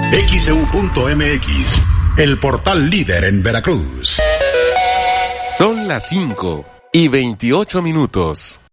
XEU.mX, el portal líder en Veracruz. Son las 5:28.